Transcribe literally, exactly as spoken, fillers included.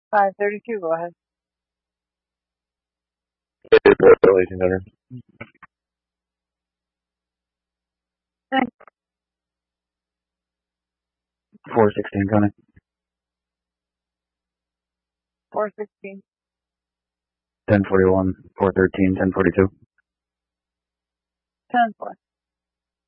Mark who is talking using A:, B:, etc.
A: five thirty-two, go ahead.
B: eighteen hundred. four sixteen, Connie.
A: four sixteen.
B: ten forty-one, four thirteen, ten forty-two.
A: ten four.